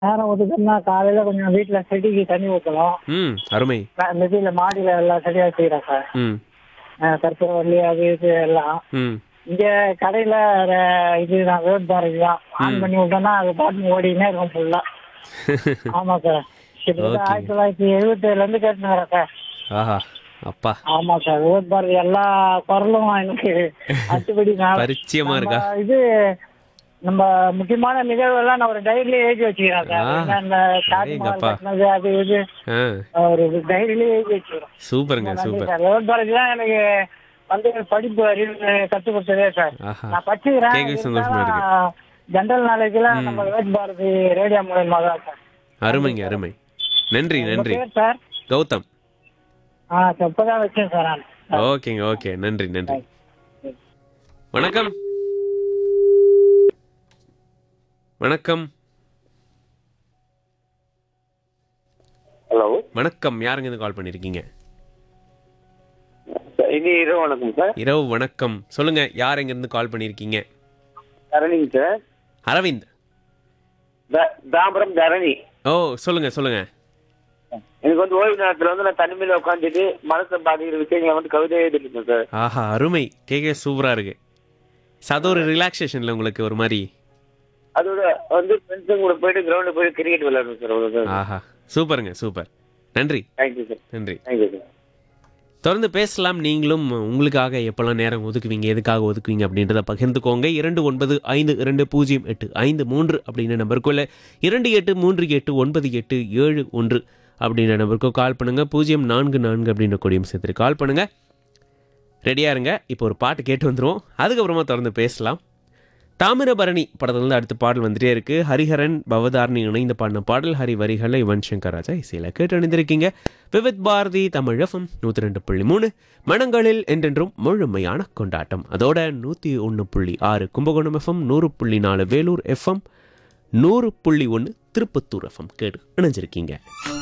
நேரம் ஒதுக்குன்னா காலையில கொஞ்சம் வீட்டுல செடிக்கு தண்ணி ஊற்றணும். ம். அருமை. வெளியில மாடியில எல்லா செடியும் வச்சுக்கிறேன் சார். ம். கற்பூரவள்ளி அது இது எல்லாம். ம். இங்க கடையில இதுதான் ரோட் பாரதி தான் ஆன் பண்ணி விட்டோம்னா அது பாட்டு ஓடினே இருக்கும் ஃபுல்லா. ஆமா சார். கிட்டத்தட்ட ஓகேங்க. 1977 இருந்து கேட்டுக்கிறேன் சார். ஆஹா! அப்பா! ஆமா சார். ரோட் பாரதி எல்லா குரலும் எனக்கு அத்துப்படி பரிச்சயமா இருக்கா? இது நம்ம முக்கியமான நிகழ்வெல்லாம் நான் ஒரு டைரியிலே எழுதி வச்சுக்கிறேன் சார். என்னென்ன தாஜ்மஹால் அடேங்கப்பா! கட்டினது அது இது ஆ. ஒரு டைரியிலே எழுதி வச்சுக்கிறோம். சூப்பருங்க, நன்றி சூப்பர். சார். ரோட் பாரதி தான் எனக்கு வந்து படிப்பு அறிவு கற்றுக் கொடுத்ததே சார். ஆஹா! நான் படிச்சுக்கிறேன். கேட்கவே சந்தோஷமா இருக்கு. ஜென்ரல் நாலேஜ்லாம் நம்ம ரோட் பாரதி ரேடியோ மூலமா தான் சார். அருமைங்க, அருமை. நன்றி, உங்க நன்றி. பேர் சார்? கௌதம். இப்பதான் வச்சேன் சார் நான். ஓகேங்க, ஓகே. நன்றி, நன்றி. வணக்கம். வணக்கம். ஹலோ, வணக்கம். யாருங்க இருந்து கால் பண்ணிருக்கீங்க? இனி இரவு வணக்கம் சார். இரவு வணக்கம். சொல்லுங்க, யார் எங்க இருந்து கால் பண்ணிருக்கீங்க? தரணிங்க சார். அரவிந்த். தாம்பரம் தரணி. ஓ, சொல்லுங்க, சொல்லுங்க. எனக்கு வந்து ஓய்வு நேரத்துல வந்து நான் தனிமையில உட்காந்துட்டு மனசை பாதிக்கிற விஷயங்களை வந்து கவிதை எழுதிருக்கேன் சார். ஆஹா, அருமை. கேட்க சூப்பரா இருக்கு. அது ஒரு ரிலாக்ஸேஷன்ல உங்களுக்கு ஒரு மாதிரி. அதோட வந்து ஃப்ரெண்ட்ஸுங்க கூட போயிட்டு கிரவுண்டில் போயிட்டு கிரிக்கெட் விளையாடுறேன் சார். அவ்வளோ சார். ஆஹா, சூப்பருங்க, சூப்பர். நன்றி, தேங்க்யூ சார். நன்றி. Thank you sir. தொடர்ந்து பேசலாம். நீங்களும் உங்களுக்காக எப்பெல்லாம் நேரம் ஒதுக்குவீங்க, எதுக்காக ஒதுக்குவீங்க அப்படின்றத பகிர்ந்துக்கோங்க. 29500853 அப்படின்ற நம்பருக்குள்ள 28389871 அப்படின்ற நம்பருக்கு கால் பண்ணுங்க. 044 அப்படின்ற கொடியும் சேர்த்துட்டு கால் பண்ணுங்க. ரெடியாக இருங்க. இப்போ ஒரு பாட்டு கேட்டு வந்துடுவோம். அதுக்கப்புறமா தொடர்ந்து பேசலாம். தாமிரபரணி படத்துலேருந்து அடுத்த பாடல் வந்துட்டே இருக்கு. ஹரிஹரன் பவதாரணி இணைந்து பாடின பாடல். ஹரி வரிகளில் யுவன் சங்கர் ராஜா இசையில் கேட்டு அணிந்திருக்கீங்க. விவித் பாரதி தமிழ் FM 102.3 மனங்களில் என்றென்றும் முழுமையான கொண்டாட்டம். அதோட 101.6 Kumbakonam FM, 100.4 Vellore FM, 100.1 Tirupattur FM கேட்டு இணைஞ்சிருக்கீங்க.